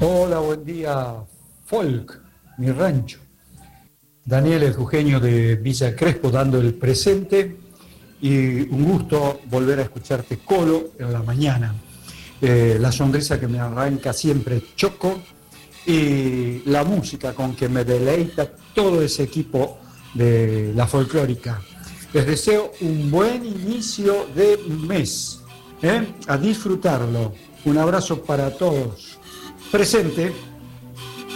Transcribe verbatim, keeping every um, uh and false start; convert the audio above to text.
Hola, buen día, folk, mi rancho. Daniel, el jujeño de Villa Crespo, dando el presente y un gusto volver a escucharte Colo en la mañana. Eh, la sonrisa que me arranca siempre Choco y la música con que me deleita todo ese equipo de la folclórica. Les deseo un buen inicio de mes, ¿eh? A disfrutarlo. Un abrazo para todos. Presente.